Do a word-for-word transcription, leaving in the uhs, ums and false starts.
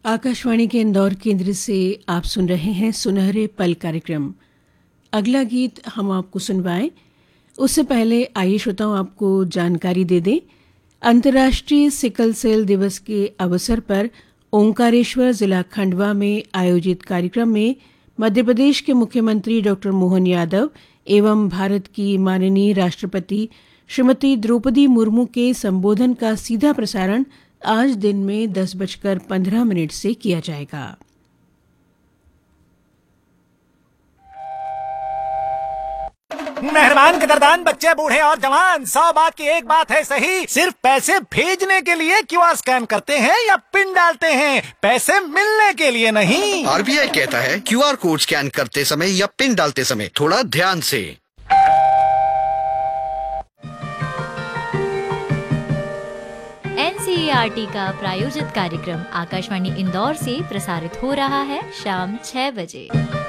आकाशवाणी के इंदौर केंद्र से आप सुन रहे हैं सुनहरे पल कार्यक्रम। अगला गीत हम आपको सुनवाएं उससे पहले आइए श्रोताओं आपको जानकारी दे दें। अंतर्राष्ट्रीय सिकल सेल दिवस के अवसर पर ओंकारेश्वर जिला खंडवा में आयोजित कार्यक्रम में मध्य प्रदेश के मुख्यमंत्री डॉक्टर मोहन यादव एवं भारत की माननीय राष्ट्रपति श्रीमती द्रौपदी मुर्मू के संबोधन का सीधा प्रसारण आज दिन में दस बजकर पंद्रह मिनट से किया जाएगा। मेहरबान कदरदान बच्चे बूढ़े और जवान, सौ बात की एक बात है सही। सिर्फ पैसे भेजने के लिए क्यूआर स्कैन करते हैं या पिन डालते हैं, पैसे मिलने के लिए नहीं। आरबीआई कहता है क्यूआर कोड स्कैन करते समय या पिन डालते समय थोड़ा ध्यान से। एनसीईआरटी का प्रायोजित कार्यक्रम आकाशवाणी इंदौर से प्रसारित हो रहा है शाम छह बजे।